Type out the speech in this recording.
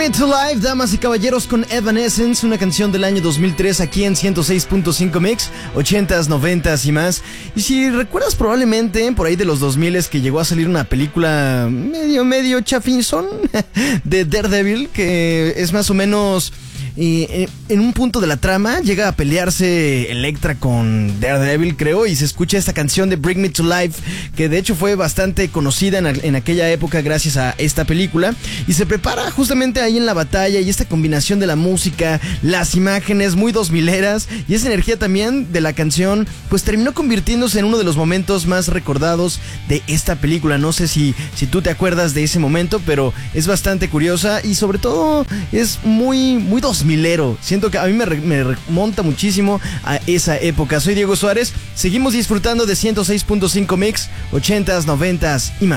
Me to Life, damas y caballeros, con Evanescence, una canción del año 2003 aquí en 106.5 Mix, 80s, 90s y más. Y si recuerdas, probablemente por ahí de los 2000 que llegó a salir una película medio chafinzón de Daredevil, que es más o menos... en un punto de la trama llega a pelearse Elektra con Daredevil, creo, y se escucha esta canción de Bring Me to Life, que de hecho fue bastante conocida en aquella época gracias a esta película, y se prepara justamente ahí en la batalla, y esta combinación de la música, las imágenes muy 2000eras y esa energía también de la canción, pues terminó convirtiéndose en uno de los momentos más recordados de esta película. No sé si tú te acuerdas de ese momento, pero es bastante curiosa y sobre todo es muy 2000ero. Siento que a mí me remonta muchísimo a esa época. Soy Diego Suárez, seguimos disfrutando de 106.5 Mix, 80s, 90s y más.